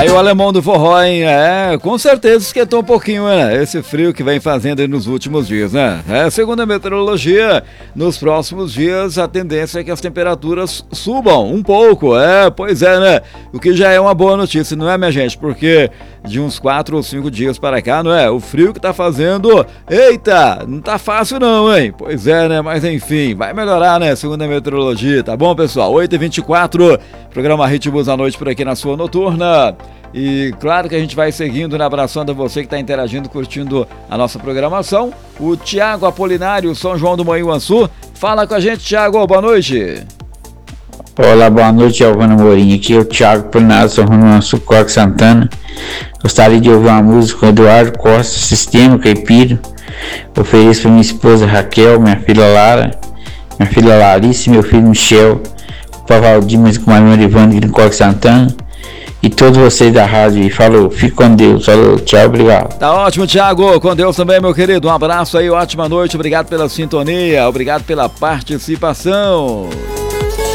Aí o alemão do forró, hein? Com certeza esquentou um pouquinho, né? Esse frio que vem fazendo aí nos últimos dias, né? Segundo a meteorologia, nos próximos dias a tendência é que as temperaturas subam um pouco, pois é, né? O que já é uma boa notícia, não é, minha gente? Porque de uns 4 ou 5 dias para cá, não é? O frio que tá fazendo, eita, não tá fácil não, hein? Pois é, né? Mas enfim, vai melhorar, né? Segundo a meteorologia, tá bom, pessoal? 8h24, programa Ritmos à Noite por aqui na sua noturna. E claro que a gente vai seguindo, né, abraçando você que está interagindo, curtindo a nossa programação. O Tiago Apolinário, São João do Manhuaçu, fala com a gente, Tiago, boa noite. Olá, boa noite, Alvano Morim. Aqui é o Tiago Apolinário, São João do Manhuaçu, Coque Santana. Gostaria de ouvir uma música com Eduardo Costa, Sistema Caipira. Ofereço para minha esposa Raquel, minha filha Lara, minha filha Larissa e meu filho Michel, para Valdir, mas com a Maria Ivana aqui no Coque Santana. E todos vocês da rádio, falou, fique com Deus, falou, tchau, obrigado. Tá ótimo, Thiago, com Deus também, meu querido, um abraço aí, ótima noite, obrigado pela sintonia, obrigado pela participação.